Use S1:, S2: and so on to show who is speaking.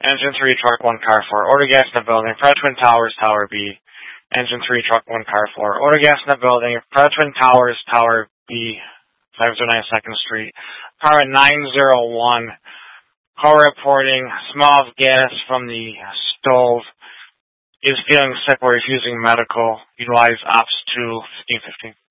S1: Engine 3, Truck 1, Car 4. Order gas in the building. Pro Twin Towers, Tower B. Engine 3, Truck 1, Car 4. Order gas in the building. Pro Twin Towers, Tower B. 509 2nd Street. Car 901. Call reporting smell of gas from the stove. Is feeling sick or refusing medical. Utilize Ops 2 1515.